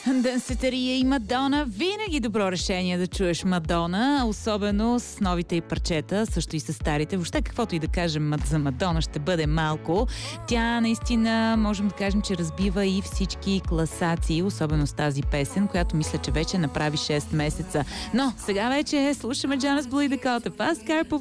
Дансетерия и Мадона. Винаги добро решение да чуеш Мадона, особено с новите и парчета, също и с старите. Въобще каквото и да кажем за Мадона ще бъде малко. Тя наистина можем да кажем, че разбива и всички класации, особено с тази песен, която мисля, че вече направи 6 месеца. Но сега вече слушаме Jonas Blue и Dakota Pascal по